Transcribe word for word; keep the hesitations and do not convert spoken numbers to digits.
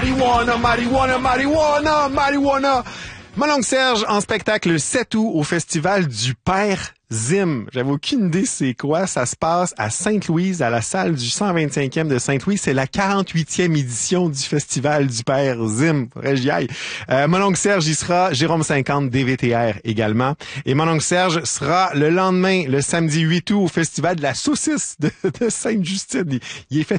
marijuana, marijuana, marijuana, marijuana. Mon oncle Serge en spectacle le sept août au Festival du Père Zim. J'avais aucune idée c'est quoi. Ça se passe à Sainte-Louise, à la salle du cent vingt-cinquième de Sainte-Louise. C'est la quarante-huitième édition du Festival du Père Zim. Faudrait que j'y aille. Euh, mon oncle Serge y sera. Jérôme cinquante, D V T R également. Et mon oncle Serge sera le lendemain, le samedi huit août, au Festival de la saucisse de, de Sainte-Justine. Il, il est fait